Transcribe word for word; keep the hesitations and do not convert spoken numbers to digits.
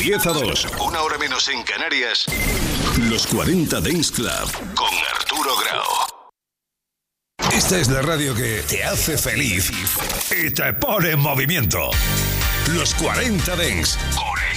diez a dos, una hora menos en Canarias, Los cuarenta Dance Club con Arturo Grau. Esta es la radio que te hace feliz y te pone en movimiento. Los cuarenta Dance con